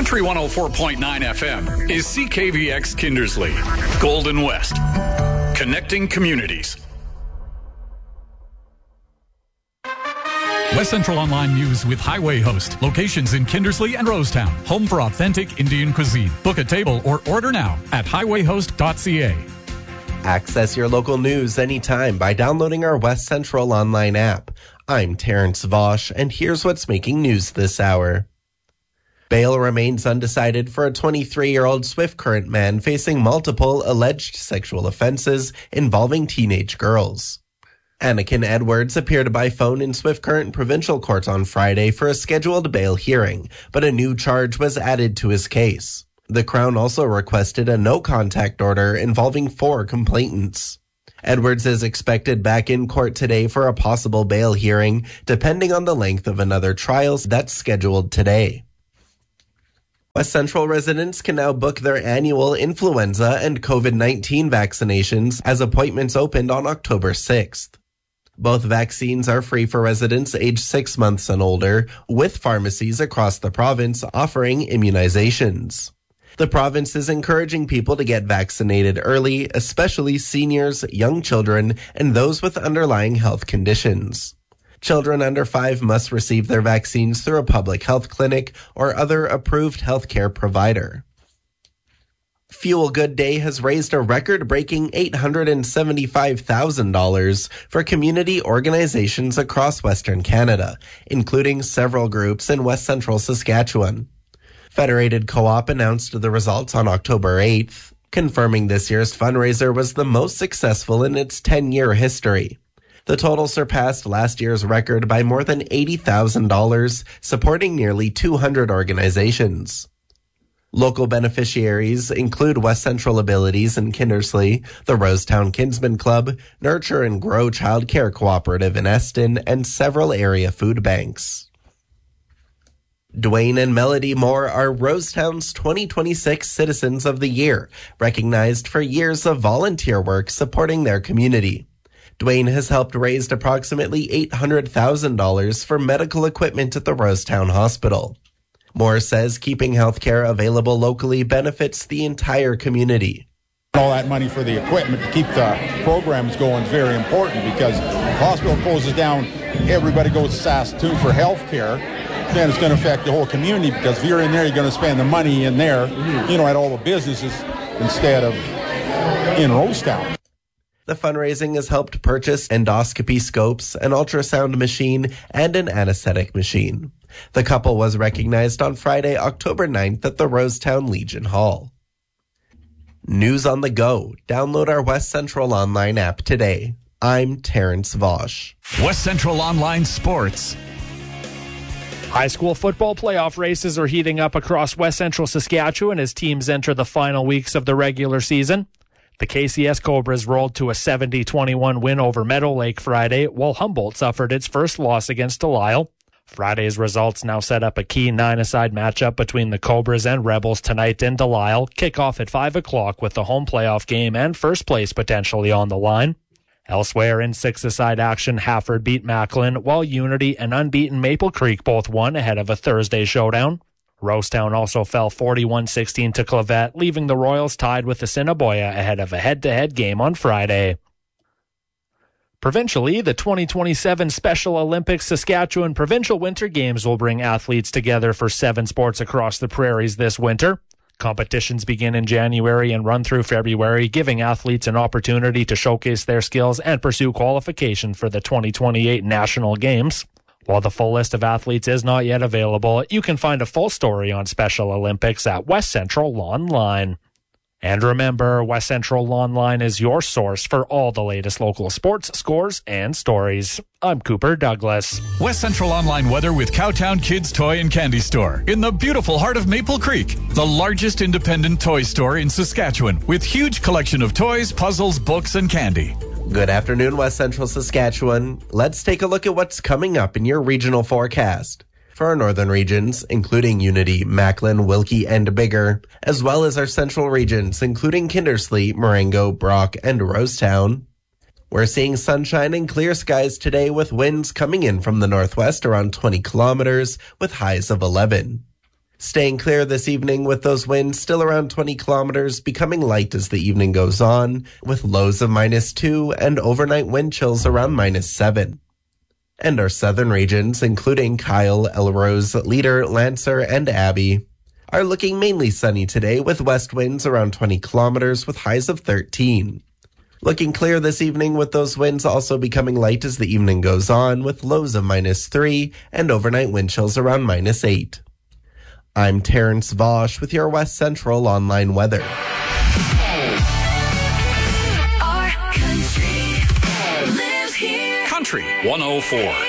Country 104.9 FM is CKVX Kindersley, Golden West, connecting communities. West Central Online News with Highway Host. Locations in Kindersley and Rosetown. Home for authentic Indian cuisine. Book a table or order now at highwayhost.ca. Access your local news anytime by downloading our West Central Online app. I'm Terrence Vosch, and here's what's making news this hour. Bail remains undecided for a 23-year-old Swift Current man facing multiple alleged sexual offenses involving teenage girls. Anakin Edwards appeared by phone in Swift Current Provincial Court on Friday for a scheduled bail hearing, but a new charge was added to his case. The Crown also requested a no-contact order involving 4 complainants. Edwards is expected back in court today for a possible bail hearing, depending on the length of another trial that's scheduled today. West Central residents can now book their annual influenza and COVID-19 vaccinations as appointments opened on October 6th. Both vaccines are free for residents aged 6 months and older, with pharmacies across the province offering immunizations. The province is encouraging people to get vaccinated early, especially seniors, young children, and those with underlying health conditions. Children under 5 must receive their vaccines through a public health clinic or other approved healthcare provider. Fuel Good Day has raised a record-breaking $875,000 for community organizations across Western Canada, including several groups in West Central Saskatchewan. Federated Co-op announced the results on October 8th, confirming this year's fundraiser was the most successful in its 10-year history. The total surpassed last year's record by more than $80,000, supporting nearly 200 organizations. Local beneficiaries include West Central Abilities in Kindersley, the Rosetown Kinsman Club, Nurture and Grow Child Care Cooperative in Eston, and several area food banks. Dwayne and Melody Moore are Rosetown's 2026 Citizens of the Year, recognized for years of volunteer work supporting their community. Dwayne has helped raise approximately $800,000 for medical equipment at the Rosetown Hospital. Moore says keeping healthcare available locally benefits the entire community. All that money for the equipment to keep the programs going is very important because if the hospital closes down, everybody goes to Saskatoon for healthcare. Then it's going to affect the whole community because if you're in there, you're going to spend the money in there, at all the businesses instead of in Rosetown. The fundraising has helped purchase endoscopy scopes, an ultrasound machine, and an anesthetic machine. The couple was recognized on Friday, October 9th at the Rosetown Legion Hall. News on the go. Download our West Central Online app today. I'm Terrence Vosch. West Central Online Sports. High school football playoff races are heating up across West Central Saskatchewan as teams enter the final weeks of the regular season. The KCS Cobras rolled to a 70-21 win over Meadow Lake Friday, while Humboldt suffered its first loss against Delisle. Friday's results now set up a key 9-a-side matchup between the Cobras and Rebels tonight in Delisle. Kickoff at 5 o'clock with the home playoff game and first place potentially on the line. Elsewhere in 6-a-side action, Hafford beat Macklin, while Unity and unbeaten Maple Creek both won ahead of a Thursday showdown. Rosetown also fell 41-16 to Clavet, leaving the Royals tied with Assiniboia ahead of a head-to-head game on Friday. Provincially, the 2027 Special Olympics Saskatchewan Provincial Winter Games will bring athletes together for 7 sports across the prairies this winter. Competitions begin in January and run through February, giving athletes an opportunity to showcase their skills and pursue qualification for the 2028 National Games. While the full list of athletes is not yet available, you can find a full story on Special Olympics at West Central Online. And remember, West Central Online is your source for all the latest local sports, scores, and stories. I'm Cooper Douglas. West Central Online weather with Cowtown Kids Toy and Candy Store in the beautiful heart of Maple Creek, the largest independent toy store in Saskatchewan with huge collection of toys, puzzles, books, and candy. Good afternoon, West Central Saskatchewan. Let's take a look at what's coming up in your regional forecast. For our northern regions, including Unity, Macklin, Wilkie, and Bigger, as well as our central regions, including Kindersley, Marengo, Brock, and Rosetown. We're seeing sunshine and clear skies today with winds coming in from the northwest around 20 kilometers with highs of 11. Staying clear this evening with those winds still around 20 kilometers, becoming light as the evening goes on, with lows of -2 and overnight wind chills around -7. And our southern regions, including Kyle, Elrose, Leader, Lancer, and Abbey, are looking mainly sunny today with west winds around 20 kilometers with highs of 13. Looking clear this evening with those winds also becoming light as the evening goes on, with lows of -3 and overnight wind chills around -8. I'm Terrence Vosch with your West Central Online weather. Country 104.